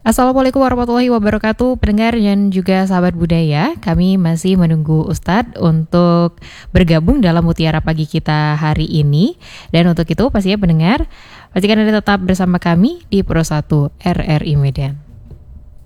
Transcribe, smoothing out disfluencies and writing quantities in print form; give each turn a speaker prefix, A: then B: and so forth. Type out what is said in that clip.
A: Assalamualaikum warahmatullahi wabarakatuh, pendengar dan juga sahabat budaya. Kami masih menunggu Ustadz untuk bergabung dalam Mutiara Pagi kita hari ini. Dan untuk itu pastinya pendengar, pastikan Anda tetap bersama kami di Pro 1 RRI Medan.